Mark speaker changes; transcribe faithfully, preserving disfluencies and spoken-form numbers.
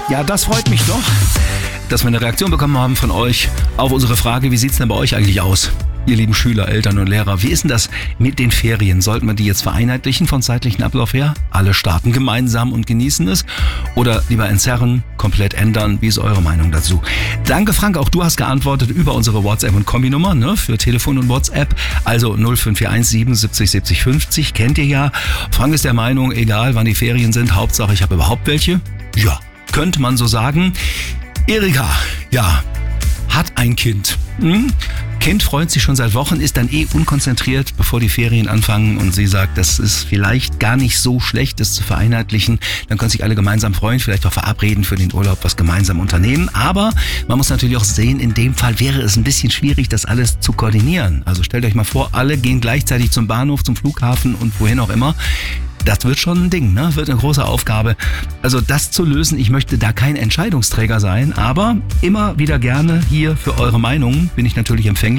Speaker 1: Ja, das freut mich doch, dass wir eine Reaktion bekommen haben von euch auf unsere Frage, wie sieht's denn bei euch eigentlich aus? Ihr lieben Schüler, Eltern und Lehrer, wie ist denn das mit den Ferien? Sollten wir die jetzt vereinheitlichen vom zeitlichen Ablauf her? Alle starten gemeinsam und genießen es? Oder lieber entzerren, komplett ändern? Wie ist eure Meinung dazu? Danke Frank, auch du hast geantwortet über unsere WhatsApp- und Kombi-Nummer, ne, für Telefon und WhatsApp. Also null fünf vier eins sieben siebzig siebzig fünfzig, kennt ihr ja. Frank ist der Meinung, egal wann die Ferien sind, Hauptsache ich habe überhaupt welche. Ja, könnte man so sagen. Erika, ja, hat ein Kind. Hm? Kind freut sich schon seit Wochen, ist dann eh unkonzentriert, bevor die Ferien anfangen und sie sagt, das ist vielleicht gar nicht so schlecht, das zu vereinheitlichen. Dann können sich alle gemeinsam freuen, vielleicht auch verabreden für den Urlaub, was gemeinsam unternehmen. Aber man muss natürlich auch sehen, in dem Fall wäre es ein bisschen schwierig, das alles zu koordinieren. Also stellt euch mal vor, alle gehen gleichzeitig zum Bahnhof, zum Flughafen und wohin auch immer. Das wird schon ein Ding, ne? Wird eine große Aufgabe. Also das zu lösen, ich möchte da kein Entscheidungsträger sein, aber immer wieder gerne hier für eure Meinung bin ich natürlich empfänglich.